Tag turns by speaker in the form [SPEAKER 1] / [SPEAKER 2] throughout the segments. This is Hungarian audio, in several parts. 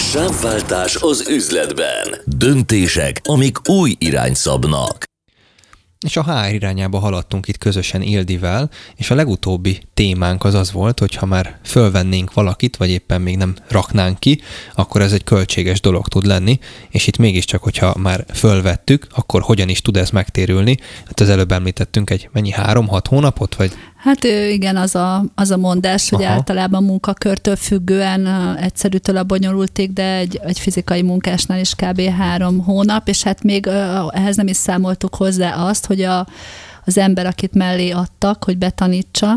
[SPEAKER 1] Sávváltás az üzletben. Döntések, amik új irányt szabnak.
[SPEAKER 2] És a HR irányába haladtunk itt közösen Ildivel, és a legutóbbi témánk az volt, hogy ha már fölvennénk valakit, vagy éppen még nem raknánk ki, akkor ez egy költséges dolog tud lenni, és itt mégiscsak, hogyha már fölvettük, akkor hogyan is tud ez megtérülni? Hát az előbb említettünk egy 3-6 hónapot, vagy?
[SPEAKER 3] Hát igen, az a mondás, hogy általában munkakörtől függően egyszerűtől a bonyolultig, de egy fizikai munkásnál is kb. 3 hónap, és hát még ehhez nem is számoltuk hozzá azt, hogy az ember, akit mellé adtak, hogy betanítsa,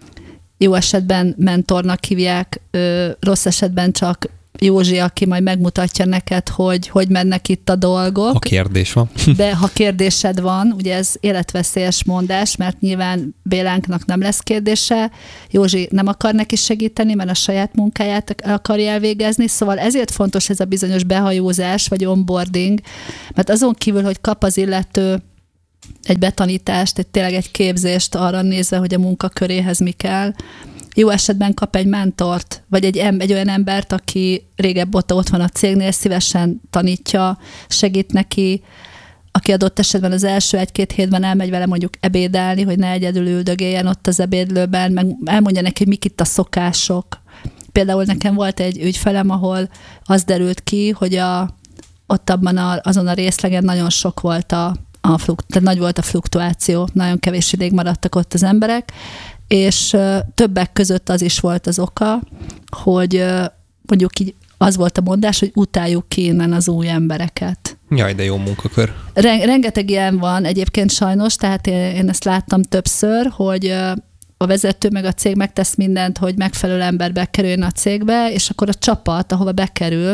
[SPEAKER 3] jó esetben mentornak hívják, rossz esetben csak Józsi, aki majd megmutatja neked, hogy mennek itt a dolgok.
[SPEAKER 2] Ha kérdés van.
[SPEAKER 3] De ha kérdésed van, ugye ez életveszélyes mondás, mert nyilván Bélánknak nem lesz kérdése, Józsi nem akar neki segíteni, mert a saját munkáját akarja elvégezni, szóval ezért fontos ez a bizonyos behajózás, vagy onboarding, mert azon kívül, hogy kap az illető egy betanítást, tényleg egy képzést arra nézve, hogy a munkaköréhez mi kell, jó esetben kap egy mentort, vagy egy olyan embert, aki régebb ott van a cégnél, szívesen tanítja, segít neki, aki adott esetben az első 1-2 hétben elmegy vele mondjuk ebédelni, hogy ne egyedül üldögéljen ott az ebédlőben, meg elmondja neki, hogy mik itt a szokások. Például nekem volt egy ügyfelem, ahol az derült ki, hogy ott azon a részlegen nagyon sok volt tehát nagy volt a fluktuáció, nagyon kevés ideig maradtak ott az emberek, és többek között az is volt az oka, hogy mondjuk így az volt a mondás, hogy utáljuk ki innen az új embereket.
[SPEAKER 2] Jaj, de jó munkakör.
[SPEAKER 3] Rengeteg ilyen van egyébként sajnos, tehát én ezt láttam többször, hogy a vezető meg a cég megtesz mindent, hogy megfelelő ember bekerüljön a cégbe, és akkor a csapat, ahova bekerül,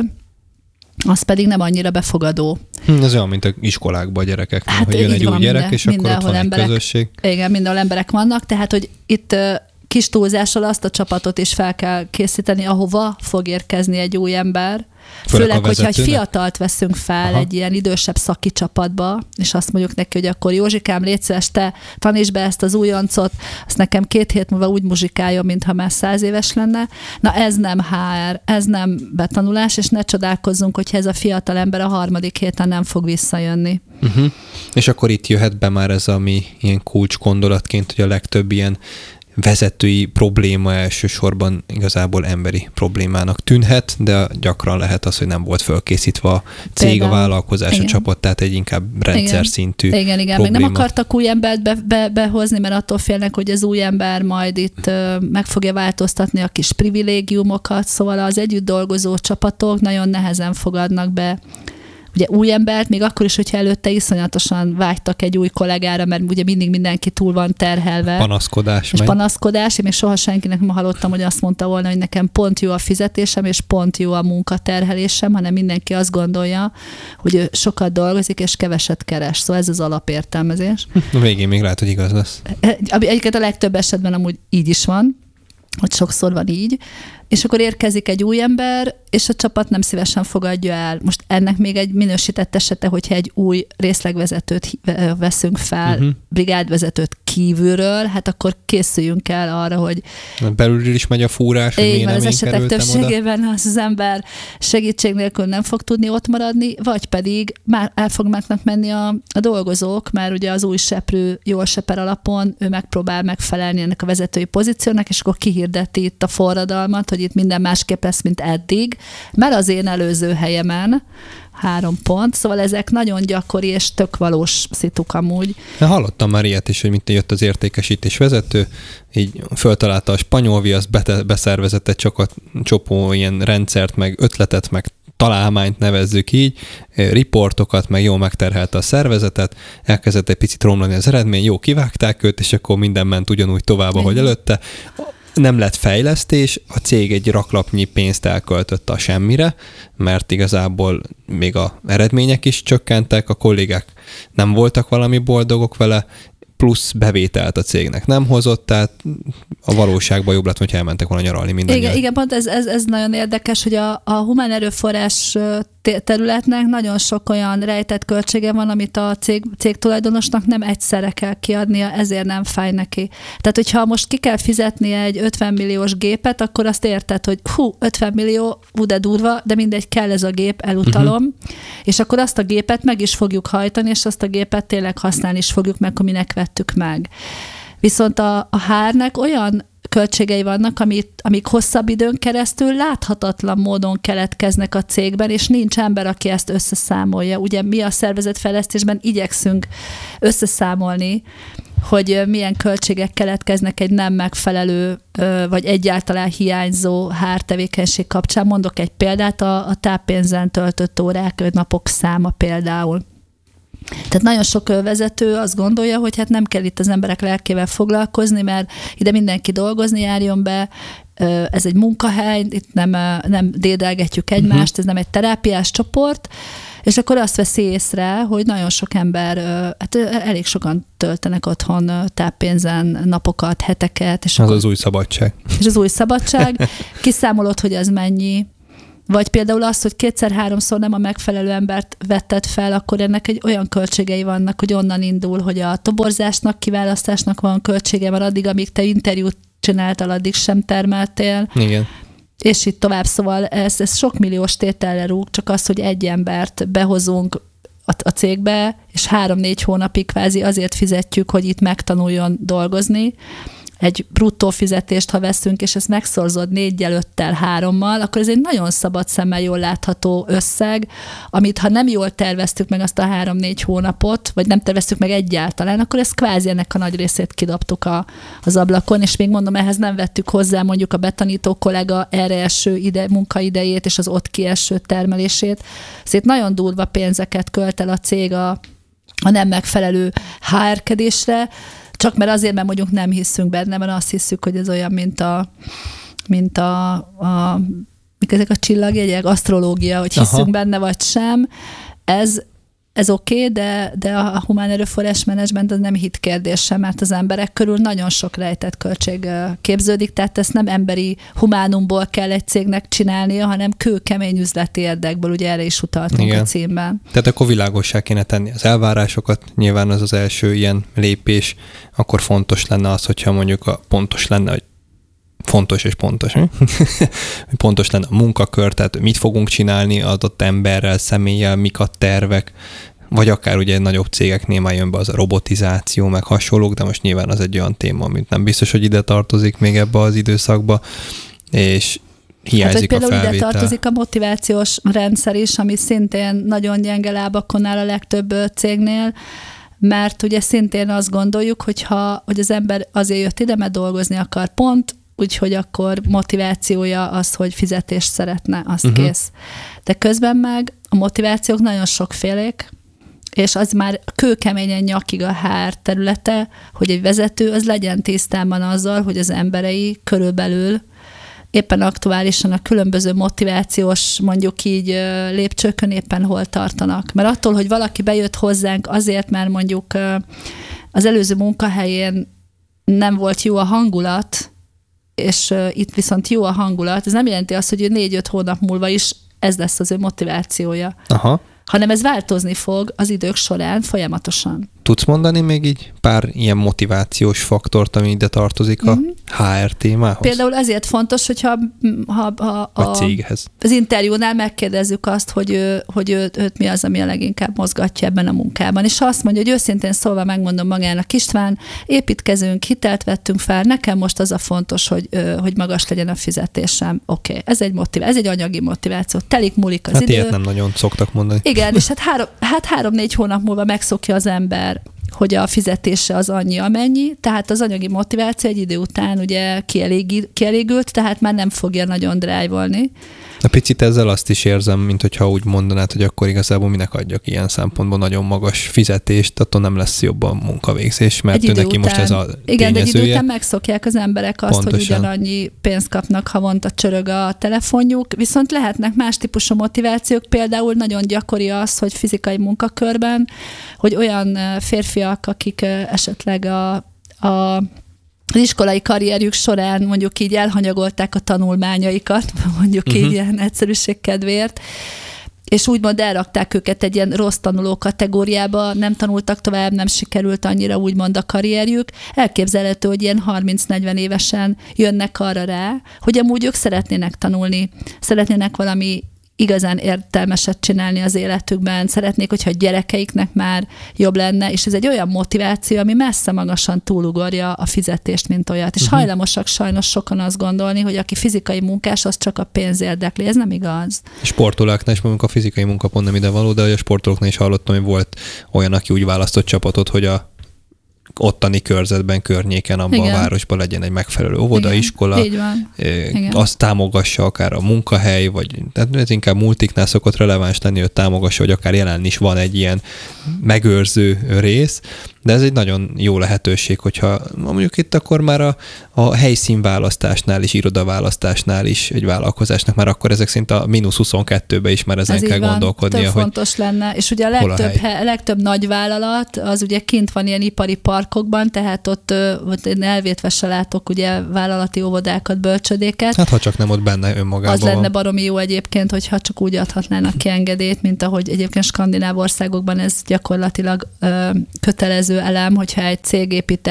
[SPEAKER 3] az pedig nem annyira befogadó.
[SPEAKER 2] Ez olyan, mint az iskolákban a gyerekeknél,
[SPEAKER 3] hát
[SPEAKER 2] hogy jön egy új gyerek, és akkor ott van egy közösség.
[SPEAKER 3] Igen, mindenhol emberek vannak, tehát hogy itt kis túlzással azt a csapatot is fel kell készíteni, ahova fog érkezni egy új ember. Főleg, hogyha egy fiatalt veszünk fel egy ilyen idősebb szaki csapatba, és azt mondjuk neki, hogy akkor Józsikám, légy szíves, te tanítsd be ezt az újoncot, azt nekem 2 hét múlva úgy muzsikáljon, mintha már 100 éves lenne. Na ez nem HR, ez nem betanulás, és ne csodálkozzunk, hogyha ez a fiatal ember a 3. héten nem fog visszajönni.
[SPEAKER 2] Uh-huh. És akkor itt jöhet be már ez, ami ilyen kulcsgondolatként, hogy a legtöbb ilyen vezetői probléma elsősorban igazából emberi problémának tűnhet, de gyakran lehet az, hogy nem volt fölkészítve a cég, a vállalkozás, a csapat, tehát egy inkább rendszer szintű
[SPEAKER 3] probléma. Még nem akartak új embert behozni, mert attól félnek, hogy az új ember majd itt meg fogja változtatni a kis privilégiumokat, szóval az együtt dolgozó csapatok nagyon nehezen fogadnak be ugye új embert, még akkor is, hogyha előtte iszonyatosan vágytak egy új kollégára, mert ugye mindig mindenki túl van terhelve. Panaszkodás. Én még soha senkinek nem hallottam, hogy azt mondta volna, hogy nekem pont jó a fizetésem, és pont jó a munkaterhelésem, hanem mindenki azt gondolja, hogy ő sokat dolgozik, és keveset keres. Szóval ez az alapértelmezés.
[SPEAKER 2] A végén még lehet, hogy igaz lesz.
[SPEAKER 3] Egyébként a legtöbb esetben amúgy így is van, hogy sokszor van így, és akkor érkezik egy új ember, és a csapat nem szívesen fogadja el. Most ennek még egy minősített esete, hogyha egy új részlegvezetőt veszünk fel, brigádvezetőt kívülről, hát akkor készüljünk el arra, hogy...
[SPEAKER 2] Belülről is megy a fúrás, hogy miért nem
[SPEAKER 3] az esetek
[SPEAKER 2] kerültem
[SPEAKER 3] többségében az ember segítség nélkül nem fog tudni ott maradni, vagy pedig már el fognak menni a dolgozók, mert ugye az új seprő jól seper alapon, ő megpróbál megfelelni ennek a vezetői pozíciónak, és akkor kihirdeti itt a forradalmat, hogy itt minden másképp lesz, mint eddig, mert az én előző helyemen 3 pont, szóval ezek nagyon gyakori és tök valós szituk amúgy.
[SPEAKER 2] Hallottam már ilyet is, hogy mint jött az értékesítés vezető, így föltalálta a spanyol viaszt, beszervezett egy csopó ilyen rendszert, meg ötletet, meg találmányt nevezzük így, riportokat, meg jól megterhelte a szervezetet, elkezdett egy picit romlani az eredmény, jó, kivágták őt, és akkor minden ment ugyanúgy tovább, ahogy előtte. Nem lett fejlesztés, a cég egy raklapnyi pénzt elköltött a semmire, mert igazából még az eredmények is csökkentek, a kollégák nem voltak valami boldogok vele, plusz bevételt a cégnek nem hozott, tehát a valóságban jobb lett, hogyha elmentek volna nyaralni mindannyian.
[SPEAKER 3] Igen, pont ez nagyon érdekes, hogy a humán erőforrás területnek nagyon sok olyan rejtett költsége van, amit a cég tulajdonosnak nem egyszerre kell kiadnia, ezért nem fáj neki. Tehát, hogyha most ki kell fizetni egy 50 milliós gépet, akkor azt érted, hogy 50 millió, de durva, de mindegy, kell ez a gép, elutalom, és akkor azt a gépet meg is fogjuk hajtani, és azt a gépet tényleg használni is fogjuk meg, aminek vettük meg. Viszont a HR-nek olyan költségei vannak, amik hosszabb időn keresztül láthatatlan módon keletkeznek a cégben, és nincs ember, aki ezt összeszámolja. Ugye mi a szervezetfejlesztésben igyekszünk összeszámolni, hogy milyen költségek keletkeznek egy nem megfelelő, vagy egyáltalán hiányzó HR tevékenység kapcsán. Mondok egy példát, a táppénzen töltött órák, napok száma például. Tehát nagyon sok vezető azt gondolja, hogy hát nem kell itt az emberek lelkével foglalkozni, mert ide mindenki dolgozni járjon be, ez egy munkahely, itt nem dédelgetjük egymást, ez nem egy terápiás csoport, és akkor azt veszi észre, hogy nagyon sok ember, hát elég sokan töltenek otthon táppénzen napokat, heteket. És
[SPEAKER 2] az új szabadság.
[SPEAKER 3] És az új szabadság. Kiszámolod, hogy ez mennyi. Vagy például az, hogy 2-3-szor nem a megfelelő embert vetted fel, akkor ennek egy olyan költségei vannak, hogy onnan indul, hogy a toborzásnak, kiválasztásnak van költsége, mert addig, amíg te interjút csináltál, addig sem termeltél.
[SPEAKER 2] Igen.
[SPEAKER 3] És itt tovább, szóval ez sok milliós tételre rúg, csak az, hogy egy embert behozunk a cégbe, és 3-4 hónapig kvázi azért fizetjük, hogy itt megtanuljon dolgozni. Egy bruttó fizetést, ha veszünk, és ezt megszorzod 4-jel, 5-tel, 3-mal, akkor ez egy nagyon szabad szemmel jól látható összeg, amit ha nem jól terveztük meg azt a 3-4 hónapot, vagy nem terveztük meg egyáltalán, akkor ezt kvázi ennek a nagy részét kidobtuk az ablakon, és még mondom, ehhez nem vettük hozzá mondjuk a betanító kollega erre eső munkaidejét, és az ott kieső termelését. Szóval nagyon durva pénzeket költ el a cég a nem megfelelő HR-kedésre, csak mert azért, mert mondjuk nem hiszünk benne, mert azt hiszük, hogy ez olyan, mint mik ezek a csillagjegyek, asztrológia, hogy hiszünk benne, vagy sem. Ez oké, de a humán erőforrás menedzsment az nem hit kérdése, mert az emberek körül nagyon sok rejtett költség képződik, tehát ezt nem emberi humánumból kell egy cégnek csinálnia, hanem kőkemény üzleti érdekből, ugye erre is utaltunk a címben.
[SPEAKER 2] Tehát akkor világossá kéne tenni az elvárásokat, nyilván az első ilyen lépés, akkor fontos lenne az, hogyha mondjuk pontos lenne, hogy fontos és pontos. Pontos lenne a munkakör, tehát mit fogunk csinálni adott emberrel, személlyel, mik a tervek, vagy akár ugye nagyobb cégeknél már jön be az a robotizáció, meg hasonlók, de most nyilván az egy olyan téma, amit nem biztos, hogy ide tartozik még ebbe az időszakba, és hiányzik a felvétel.
[SPEAKER 3] Például ide tartozik a motivációs rendszer is, ami szintén nagyon gyenge lábakon áll a legtöbb cégnél, mert ugye szintén azt gondoljuk, hogy az ember azért jött ide, mert dolgozni akar pont, úgyhogy akkor motivációja az, hogy fizetést szeretne, azt kész. De közben meg a motivációk nagyon sokfélék, és az már kőkeményen nyakig a HR területe, hogy egy vezető az legyen tisztában azzal, hogy az emberei körülbelül éppen aktuálisan a különböző motivációs, mondjuk így lépcsőkön éppen hol tartanak. Mert attól, hogy valaki bejött hozzánk azért, mert mondjuk az előző munkahelyén nem volt jó a hangulat, és itt viszont jó a hangulat, ez nem jelenti azt, hogy 4-5 hónap múlva is ez lesz az ő motivációja.
[SPEAKER 2] Aha.
[SPEAKER 3] Hanem ez változni fog az idők során folyamatosan.
[SPEAKER 2] Tudsz mondani még így pár ilyen motivációs faktort, ami ide tartozik a HR témához?
[SPEAKER 3] Például ezért fontos, hogyha
[SPEAKER 2] a céghez.
[SPEAKER 3] Az interjúnál megkérdezzük azt, hogy őt mi az, ami a leginkább mozgatja ebben a munkában. És ha azt mondja, hogy őszintén szólva megmondom magának, István, építkezünk, hitelt vettünk fel, nekem most az a fontos, hogy magas legyen a fizetésem. Oké, ez egy anyagi motiváció. Telik, múlik az idő.
[SPEAKER 2] Ilyet nem nagyon szoktak mondani.
[SPEAKER 3] Igen, és hát 3-4 hónap múlva megszokja az ember, hogy a fizetése az annyi, amennyi, tehát az anyagi motiváció egy idő után ugye kielégült, tehát már nem fogja nagyon drive-olni.
[SPEAKER 2] A picit ezzel azt is érzem, mint hogyha úgy mondanád, hogy akkor igazából minek adjak ilyen szempontból nagyon magas fizetést, attól nem lesz jobb a munkavégzés, mert ő neki most ez a tényezője.
[SPEAKER 3] Igen, de egy idő után megszokják az emberek azt, pontosan, hogy ugyanannyi pénzt kapnak havonta, csörög a telefonjuk, viszont lehetnek más típusú motivációk, például nagyon gyakori az, hogy fizikai munkakörben, hogy olyan férfiak férfiak, akik esetleg az iskolai karrierjük során mondjuk így elhanyagolták a tanulmányaikat, mondjuk így ilyen egyszerűség kedvéért, és úgymond elrakták őket egy ilyen rossz tanuló kategóriába, nem tanultak tovább, nem sikerült annyira úgymond a karrierjük. Elképzelhető, hogy ilyen 30-40 évesen jönnek arra rá, hogy amúgy ők szeretnének tanulni, szeretnének valami igazán értelmeset csinálni az életükben, szeretnék, hogyha a gyerekeiknek már jobb lenne, és ez egy olyan motiváció, ami messze magasan túlugorja a fizetést, mint olyat. És hajlamosak sajnos sokan azt gondolni, hogy aki fizikai munkás, az csak a pénz érdekli. Ez nem igaz.
[SPEAKER 2] Sportolóknál is mondjuk a fizikai munka pont nem ide való, de a sportolóknál is hallottam, hogy volt olyan, aki úgy választott csapatot, hogy a ottani körzetben, környéken, abban a városban legyen egy megfelelő óvoda, iskola, azt támogassa akár a munkahely, vagy tehát ez inkább multiknál szokott releváns lenni, hogy támogassa, hogy akár jelen is van egy ilyen megőrző rész, de ez egy nagyon jó lehetőség, hogyha mondjuk itt akkor már a helyszínválasztásnál is, irodaválasztásnál is egy vállalkozásnak már akkor ezek szerint a -22-be is már ezen kell gondolkodnia.
[SPEAKER 3] Hogy fontos lenne, és ugye a legtöbb nagyvállalat az ugye kint van ilyen ipari parkokban, tehát ott én elvétve se látok ugye vállalati óvodákat, bölcsödéket.
[SPEAKER 2] Hát ha csak nem ott benne önmagában
[SPEAKER 3] az lenne baromi jó egyébként, hogyha csak úgy adhatnának ki engedélyt, mint ahogy egyébként skandináv országokban ez gyakorlatilag kötelező elem, hogyha egy cég épít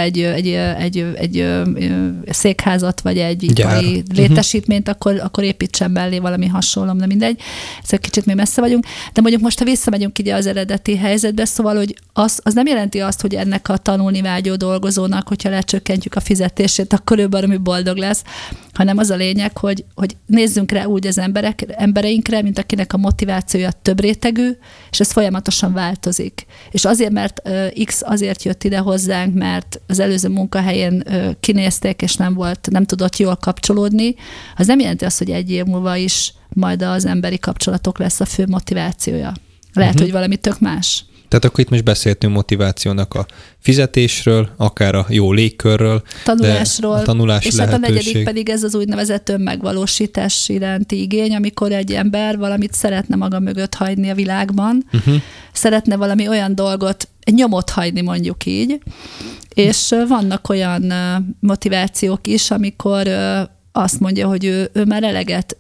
[SPEAKER 3] egy székházat, vagy egy ipari létesítményt, akkor építsen mellé valami hasonló, de mindegy. Ezzel kicsit még messze vagyunk. De mondjuk most, ha visszamegyünk ide az eredeti helyzetbe, szóval, hogy az nem jelenti azt, hogy ennek a tanulni vágyó dolgozónak, hogyha lecsökkentjük a fizetését, akkor ő baromi boldog lesz, hanem az a lényeg, hogy nézzünk rá úgy az embereinkre, mint akinek a motivációja több rétegű, és ez folyamatosan változik. És azért, mert X azért jött ide hozzánk, mert az előző munkahelyén kinézték, és nem tudott jól kapcsolódni, az nem jelenti azt, hogy egy év múlva is majd az emberi kapcsolatok lesz a fő motivációja. Lehet, hogy valami tök más.
[SPEAKER 2] Tehát akkor itt most beszéltünk motivációnak a fizetésről, akár a jó légkörről,
[SPEAKER 3] tanulásról,
[SPEAKER 2] a tanulási
[SPEAKER 3] és
[SPEAKER 2] lehetőség.
[SPEAKER 3] Hát a negyedik pedig ez az úgynevezett önmegvalósítás iránti igény, amikor egy ember valamit szeretne maga mögött hagyni a világban, szeretne valami olyan dolgot, egy nyomot hagyni mondjuk így, és vannak olyan motivációk is, amikor azt mondja, hogy ő már eleget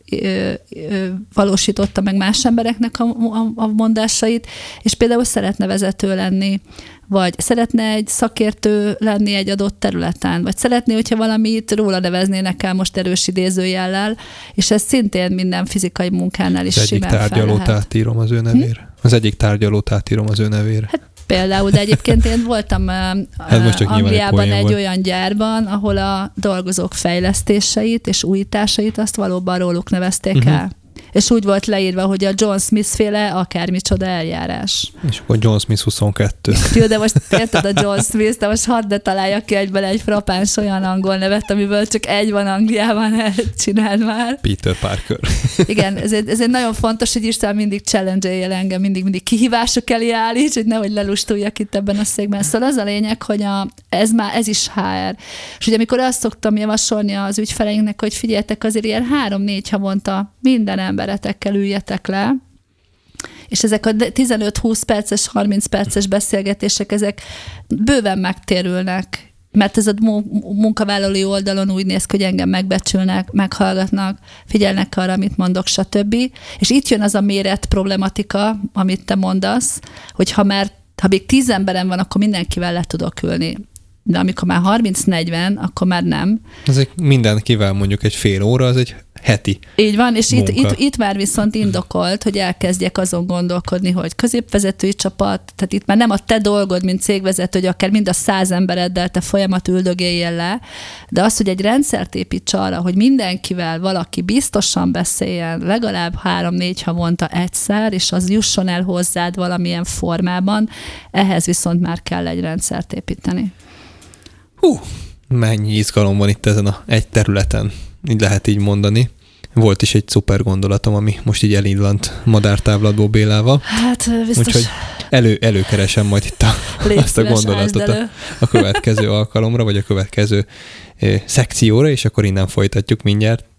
[SPEAKER 3] valósította meg más embereknek a mondásait, és például szeretne vezető lenni, vagy szeretne egy szakértő lenni egy adott területen, vagy szeretné, hogyha valamit róla neveznének el most erős idézőjellel, és ez szintén minden fizikai munkánál is simán fel lehet.
[SPEAKER 2] Az egyik tárgyalót átírom az ő nevére. Az egyik tárgyalót átírom az ő nevére.
[SPEAKER 3] Hát például, de egyébként én voltam Angliában egy olyan gyárban, ahol a dolgozók fejlesztéseit és újításait azt valóban róluk nevezték el. És úgy volt leírva, hogy a John Smith-féle akármicsoda eljárás.
[SPEAKER 2] És akkor John Smith 22.
[SPEAKER 3] Jó, de most érted a John Smith, de most hadd ne találjak ki egyből egy frappáns olyan angol nevet, amiből csak egy van Angliában, csináld már.
[SPEAKER 2] Peter Parker.
[SPEAKER 3] Igen, ezért nagyon fontos, hogy Isten mindig challenge-eljen engem, mindig kihívások elé állíts, hogy nehogy lelustuljak itt ebben a székben. Szóval az a lényeg, hogy ez is HR. És ugye amikor azt szoktam javasolni az ügyfeleinknek, hogy figyeljetek, azért ilyen 3-4 havonta minden emberetekkel üljetek le, és ezek a 15-20 perces, 30 perces beszélgetések, ezek bőven megtérülnek, mert ez a munkavállalói oldalon úgy néz ki, hogy engem megbecsülnek, meghallgatnak, figyelnek arra, amit mondok, stb. És itt jön az a méret problematika, amit te mondasz, hogy ha még 10 emberem van, akkor mindenkivel le tudok ülni. De amikor már 30-40, akkor már nem.
[SPEAKER 2] Ez mindenkivel mondjuk egy fél óra, az egy heti.
[SPEAKER 3] Így van, és itt már viszont indokolt, hogy elkezdjek azon gondolkodni, hogy középvezetői csapat, tehát itt már nem a te dolgod, mint cégvezető, hogy akár mind a 100 embereddel te folyamat üldögéljél le, de az, hogy egy rendszert építs arra, hogy mindenkivel valaki biztosan beszéljen legalább 3-4 havonta egyszer, és az jusson el hozzád valamilyen formában, ehhez viszont már kell egy rendszert építeni.
[SPEAKER 2] Mennyi izgalom van itt ezen egy területen, így lehet így mondani. Volt is egy szuper gondolatom, ami most így elillant madártávlatból Bélával.
[SPEAKER 3] Hát biztos.
[SPEAKER 2] Úgyhogy előkeresem majd itt azt a gondolatot a következő alkalomra, vagy a következő szekcióra, és akkor innen folytatjuk mindjárt.